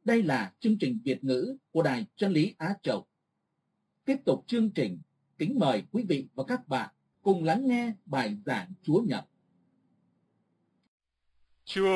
Đây là chương trình Việt ngữ của Đài Chân lý Á Châu. Tiếp tục chương trình, kính mời quý vị và các bạn cùng lắng nghe bài giảng Chúa Nhật. Chúa